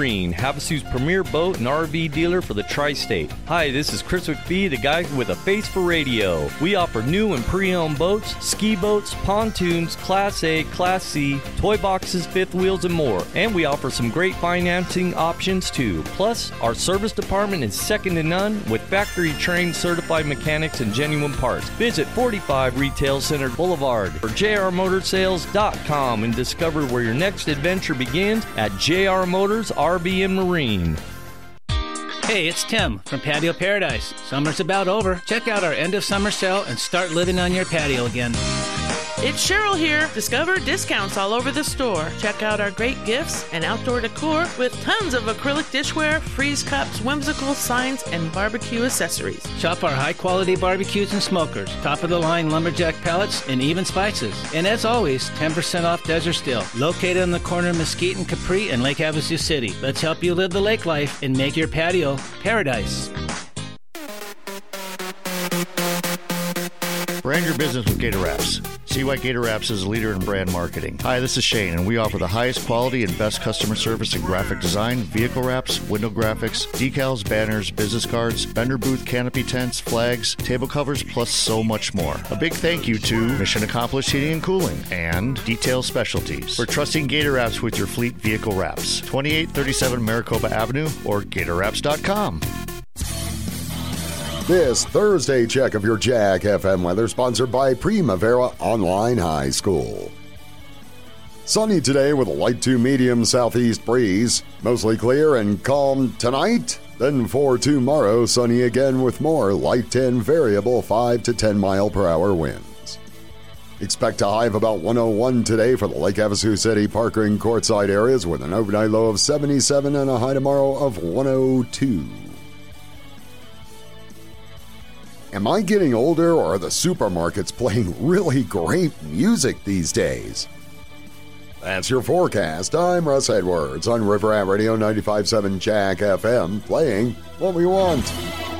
Marine, Havasu's premier boat and RV dealer for the tri-state. Hi, this is Chris McPhee, the guy with a face for radio. We offer new and pre-owned boats, ski boats, pontoons, Class A, Class C, toy boxes, fifth wheels, and more. And we offer some great financing options too. Plus, our service department is second to none with factory-trained certified mechanics and genuine parts. Visit 45 Retail Center Boulevard or jrmotorsales.com and discover where your next adventure begins at JR Motors RV and Marine. Hey, it's Tim from Patio Paradise. Summer's about over. Check out our end of summer sale and start living on your patio again. It's Cheryl here. Discover discounts all over the store. Check out our great gifts and outdoor decor with tons of acrylic dishware, freeze cups, whimsical signs, and barbecue accessories. Shop our high-quality barbecues and smokers, top-of-the-line lumberjack pellets, and even spices. And as always, 10% off Desert Steel. Located on the corner of Mesquite and Capri in Lake Havasu City. Let's help you live the lake life and make your patio paradise. Brand your business with Gator Wraps. See why Gator Wraps is a leader in brand marketing. Hi, this is Shane, and we offer the highest quality and best customer service in graphic design, vehicle wraps, window graphics, decals, banners, business cards, vendor booth canopy tents, flags, table covers, plus so much more. A big thank you to Mission Accomplished Heating and Cooling and Detail Specialties for trusting Gator Wraps with your fleet vehicle wraps. 2837 Maricopa Avenue or GatorWraps.com. This Thursday check of your Jack FM weather sponsored by Primavera Online High School. Sunny today with a light to medium southeast breeze. Mostly clear and calm tonight. Then for tomorrow, sunny again with more light to variable 5 to 10 mile per hour winds. Expect a high of about 101 today for the Lake Havasu City, Parker, and Courtside areas with an overnight low of 77 and a high tomorrow of 102. Am I getting older, or are the supermarkets playing really great music these days? That's your forecast. I'm Russ Edwards on River Rat Radio 95.7 Jack FM, playing what we want.